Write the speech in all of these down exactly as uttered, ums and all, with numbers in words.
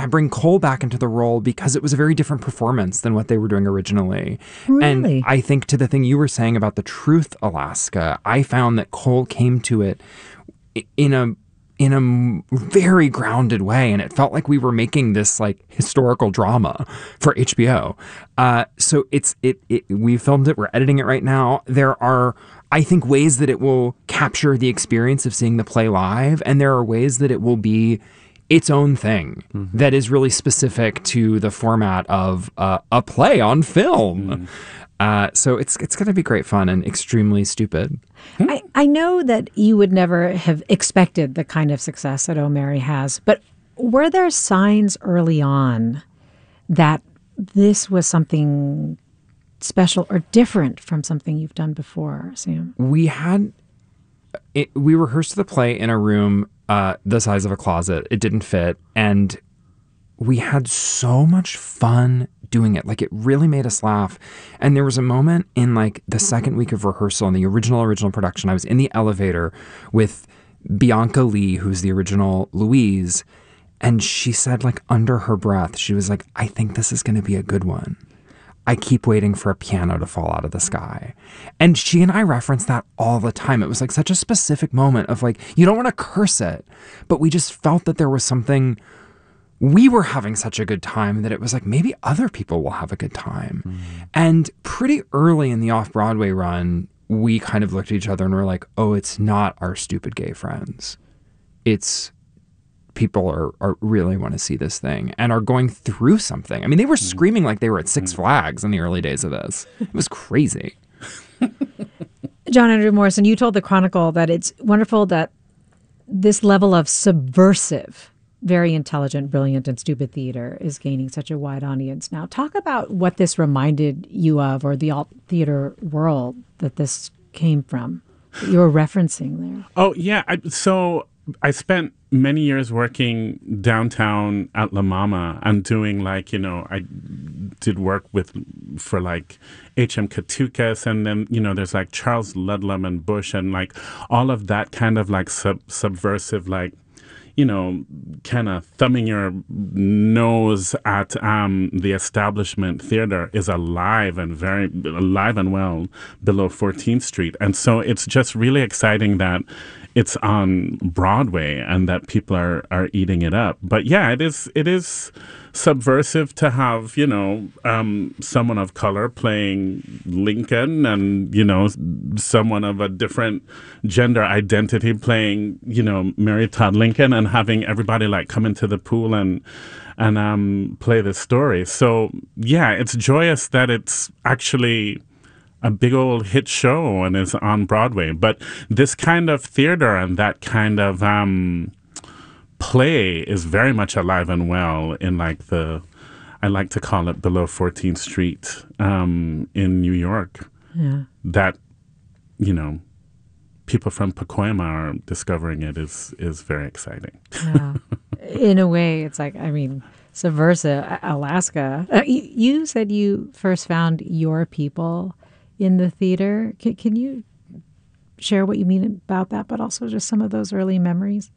bring Cole back into the role because it was a very different performance than what they were doing originally. Really? And I think to the thing you were saying about the truth, Alaska, I found that Cole came to it in a in a very grounded way, and it felt like we were making this like historical drama for H B O. Uh, so it's it, it we filmed it, we're editing it right now. There are, I think, ways that it will capture the experience of seeing the play live, and there are ways that it will be its own thing mm-hmm. that is really specific to the format of uh, a play on film. Mm-hmm. Uh, so it's it's going to be great fun and extremely stupid. I, I know that you would never have expected the kind of success that O'Mary has, but were there signs early on that this was something special or different from something you've done before, Sam? We had, it, we rehearsed the play in a room uh, the size of a closet. It didn't fit, and we had so much fun doing it. Like, it really made us laugh. And there was a moment in like the second week of rehearsal in the original, original production, I was in the elevator with Bianca Lee, who's the original Louise. And she said, like, under her breath, she was like, I think this is going to be a good one. I keep waiting for a piano to fall out of the sky. And she and I reference that all the time. It was like such a specific moment of like, you don't want to curse it, but we just felt that there was something. We were having such a good time that it was like, maybe other people will have a good time. Mm. And pretty early in the off-Broadway run, we kind of looked at each other and were like, oh, it's not our stupid gay friends. It's people are, are really want to see this thing and are going through something. I mean, they were mm. screaming like they were at Six mm. Flags in the early days of this. It was crazy. John Andrew Morrison, you told the Chronicle that it's wonderful that this level of subversive, very intelligent, brilliant, and stupid theater is gaining such a wide audience now. Talk about what this reminded you of, or the alt theater world that this came from, that you were referencing there. Oh, yeah. I, so I spent many years working downtown at La Mama and doing like, you know, I did work with for like H M Katukas, and then, you know, there's like Charles Ludlam and Bush and like all of that kind of like sub- subversive, like, you know, kind of thumbing your nose at um, the establishment theater is alive and very alive and well below fourteenth Street. And so it's just really exciting that it's on Broadway and that people are, are eating it up. But yeah, it is it is subversive to have, you know, um, someone of color playing Lincoln and, you know, someone of a different gender identity playing, you know, Mary Todd Lincoln, and having everybody like come into the pool and and um, play the story. So yeah, it's joyous that it's actually a big old hit show and is on Broadway. But this kind of theater and that kind of um, play is very much alive and well in like the, I like to call it below fourteenth Street um, in New York. Yeah. That, you know, people from Pacoima are discovering it is is very exciting. Yeah. In a way, it's like, I mean, subversive. Alaska. Uh, you, you said you first found your people in the theater. Can, can you share what you mean about that, but also just some of those early memories?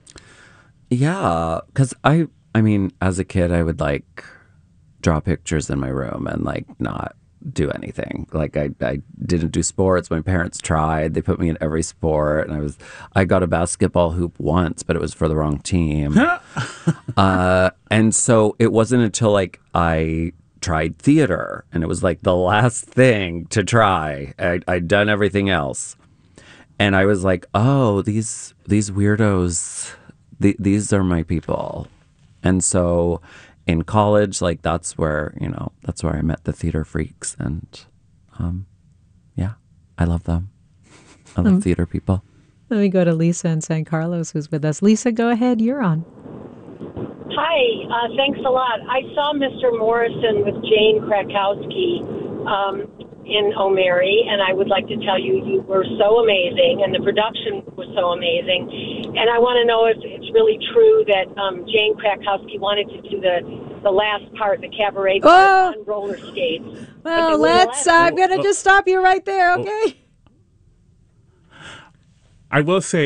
Yeah, because I, I mean, as a kid, I would like draw pictures in my room and like not do anything. Like I, I didn't do sports. My parents tried. They put me in every sport, and I was, I got a basketball hoop once, but it was for the wrong team. uh, and so it wasn't until like I tried theater, and it was like the last thing to try. I, I'd done everything else, and I was like, "Oh, these these weirdos, th- these are my people." And so, in college, like that's where you know that's where I met the theater freaks, and um, yeah, I love them. I love um, theater people. Let me go to Lisa in San Carlos, who's with us. Lisa, go ahead. You're on. Hi, uh, thanks a lot. I saw Mister Morrison with Jane Krakowski um, in O'Mary, and I would like to tell you you were so amazing, and the production was so amazing. And I want to know if it's really true that um, Jane Krakowski wanted to do the, the last part, the cabaret part, oh. on roller skates. Well, let's, uh, I'm going to just stop you right there, okay? I will say